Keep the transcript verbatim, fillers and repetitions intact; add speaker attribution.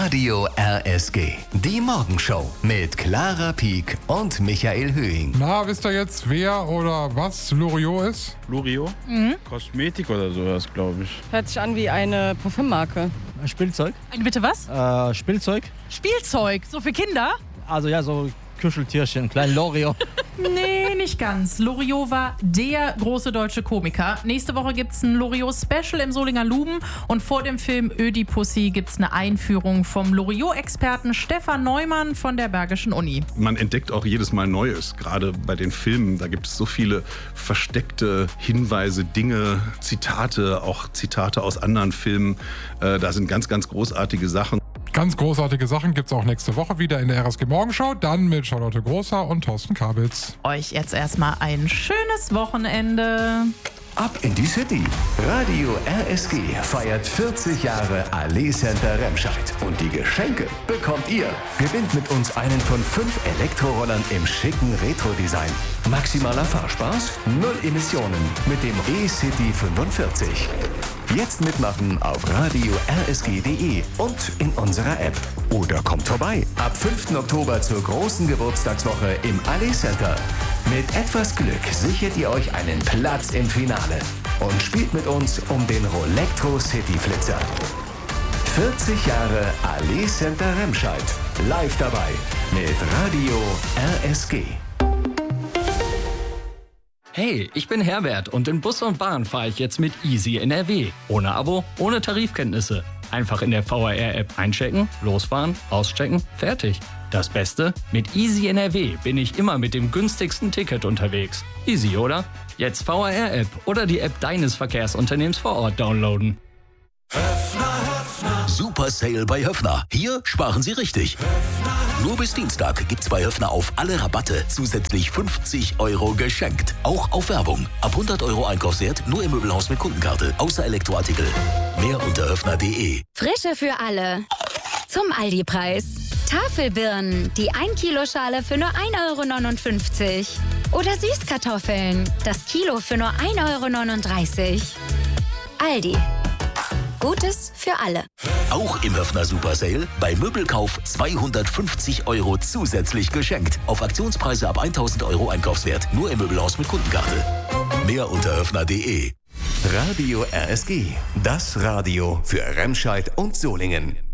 Speaker 1: Radio R S G. Die Morgenshow mit Clara Pieck und Michael Höhing.
Speaker 2: Na, wisst ihr jetzt, wer oder was Loriot ist?
Speaker 3: Loriot?
Speaker 4: Mhm.
Speaker 3: Kosmetik oder sowas, glaube ich.
Speaker 4: Hört sich an wie eine Parfümmarke.
Speaker 5: Spielzeug.
Speaker 6: Eine bitte was?
Speaker 5: Äh, Spielzeug.
Speaker 6: Spielzeug, so für Kinder?
Speaker 5: Also ja, so Kuscheltierchen, klein Loriot.
Speaker 6: Nee, nicht ganz. Loriot war der große deutsche Komiker. Nächste Woche gibt's ein Loriot-Special im Solinger Luben und vor dem Film Ödipussy gibt's eine Einführung vom Loriot-Experten Stefan Neumann von der Bergischen Uni.
Speaker 7: Man entdeckt auch jedes Mal Neues, gerade bei den Filmen. Da gibt es so viele versteckte Hinweise, Dinge, Zitate, auch Zitate aus anderen Filmen. Äh, da sind ganz, ganz großartige Sachen.
Speaker 2: Ganz großartige Sachen gibt's auch nächste Woche wieder in der R S G Morgenshow. Dann mit Charlotte Großer und Thorsten Kabitz.
Speaker 6: Euch jetzt erstmal ein schönes Wochenende.
Speaker 1: Ab in die City. Radio R S G feiert vierzig Jahre Allee Center Remscheid. Und die Geschenke bekommt ihr. Gewinnt mit uns einen von fünf Elektrorollern im schicken Retro-Design. Maximaler Fahrspaß, null Emissionen mit dem E-City fünfundvierzig. Jetzt mitmachen auf radio r s g punkt d e und in unserer App. Oder kommt vorbei. Ab fünften Oktober zur großen Geburtstagswoche im Allee Center. Mit etwas Glück sichert ihr euch einen Platz im Finale und spielt mit uns um den Rolectro City Flitzer. vierzig Jahre Allee Center Remscheid. Live dabei mit Radio R S G.
Speaker 8: Hey, ich bin Herbert und in Bus und Bahn fahre ich jetzt mit Easy N R W. Ohne Abo, ohne Tarifkenntnisse. Einfach in der V R R-App einchecken, losfahren, auschecken, fertig. Das Beste? Mit Easy N R W bin ich immer mit dem günstigsten Ticket unterwegs. Easy, oder? Jetzt V R R-App oder die App deines Verkehrsunternehmens vor Ort downloaden.
Speaker 9: Super Sale bei Höffner. Hier sparen Sie richtig. Nur bis Dienstag gibt's bei Höffner auf alle Rabatte zusätzlich fünfzig Euro geschenkt. Auch auf Werbung. Ab hundert Euro Einkaufswert nur im Möbelhaus mit Kundenkarte. Außer Elektroartikel. Mehr unter höffner punkt de.
Speaker 10: Frische für alle. Zum Aldi-Preis. Tafelbirnen, die ein Kilo Schale für nur ein Euro neunundfünfzig. Oder Süßkartoffeln, das Kilo für nur ein Euro neununddreißig. Aldi. Gutes für alle.
Speaker 9: Auch im Höffner Super Sale. Bei Möbelkauf zweihundertfünfzig Euro zusätzlich geschenkt. Auf Aktionspreise ab tausend Euro Einkaufswert. Nur im Möbelhaus mit Kundenkarte. Mehr unter höffner punkt de.
Speaker 1: Radio R S G. Das Radio für Remscheid und Solingen.